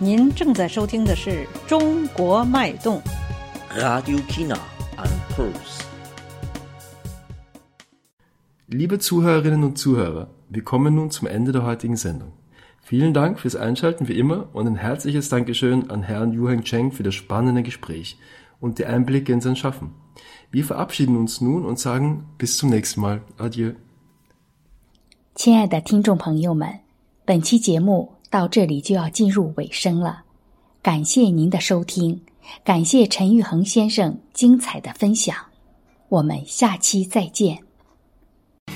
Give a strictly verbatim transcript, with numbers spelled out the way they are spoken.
您正在收听的是中国脉动 Radio China und Puls. Liebe Zuhörerinnen und Zuhörer, wir kommen nun zum Ende der heutigen Sendung. Vielen Dank fürs Einschalten wie immer und ein herzliches Dankeschön an Herrn Yuheng Cheng für das spannende Gespräch und die Einblicke in sein Schaffen. Wir verabschieden uns nun und sagen bis zum nächsten Mal. Adieu. 亲爱的听众朋友们，本期节目到这里就要进入尾声了，感谢您的收听，感谢陈玉衡先生精彩的分享，我们下期再见。